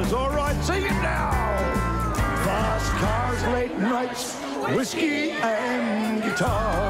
songs. All right, sing it now. Fast cars, late nights, whiskey and guitar.